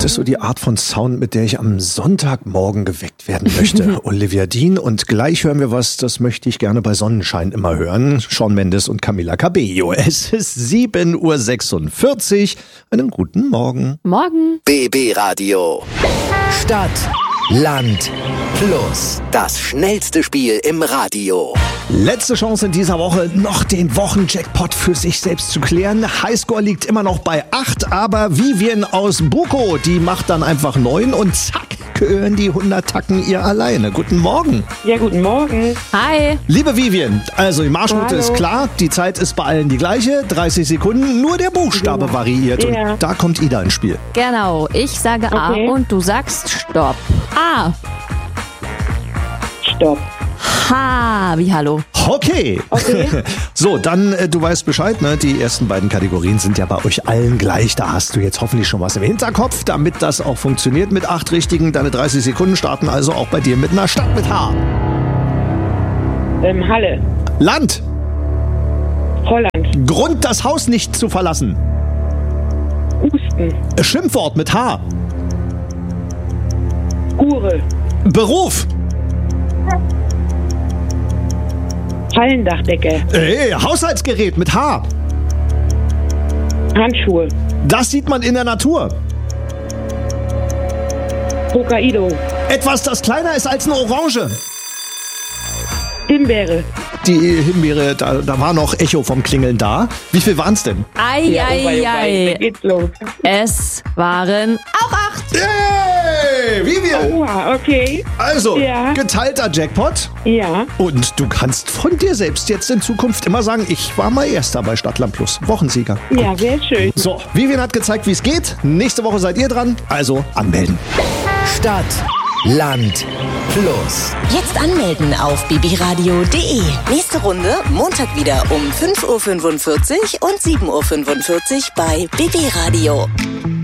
ist so die Art von Sound, mit der ich am Sonntagmorgen geweckt werden möchte. Olivia Dean, und gleich hören wir was, das möchte ich gerne bei Sonnenschein immer hören. Shawn Mendes und Camila Cabello. Es ist 7:46 Uhr. Einen guten Morgen. Morgen. BB Radio. Stadt, Land, Plus. Das schnellste Spiel im Radio. Letzte Chance in dieser Woche, noch den Wochenjackpot für sich selbst zu klären. Highscore liegt immer noch bei 8, aber Vivian aus Buko, die macht dann einfach 9 und zack, gehören die 100 Tacken ihr alleine. Guten Morgen. Ja, guten Morgen. Hi. Liebe Vivian, also die Marschroute ist klar, die Zeit ist bei allen die gleiche, 30 Sekunden, nur der Buchstabe variiert und da kommt Ida ins Spiel. Genau, ich sage A und du sagst Stopp. A. Stopp. H wie Hallo. Okay. So, dann, du weißt Bescheid, ne? Die ersten beiden Kategorien sind ja bei euch allen gleich. Da hast du jetzt hoffentlich schon was im Hinterkopf, damit das auch funktioniert mit 8 Richtigen. Deine 30 Sekunden starten also auch bei dir mit einer Stadt mit H. Halle. Land. Holland. Grund, das Haus nicht zu verlassen. Husten. Schimpfwort mit H. Hure. Beruf. Hallendachdecke. Haushaltsgerät mit H. Handschuhe. Das sieht man in der Natur. Hokkaido. Etwas, das kleiner ist als eine Orange. Himbeere. Die Himbeere, da war noch Echo vom Klingeln da. Wie viel waren es denn? Ei. Da geht's los. Es waren auch 8. Yay! Vivian! Oha, okay. Also, Ja. geteilter Jackpot. Ja. Und du kannst von dir selbst jetzt in Zukunft immer sagen, ich war mal Erster bei Stadtland Plus. Wochensieger. Ja, sehr schön. So, Vivian hat gezeigt, wie es geht. Nächste Woche seid ihr dran. Also anmelden. Stadt, Land, Plus. Jetzt anmelden auf bbradio.de. Nächste Runde Montag wieder um 5:45 Uhr und 7:45 Uhr bei BB Radio.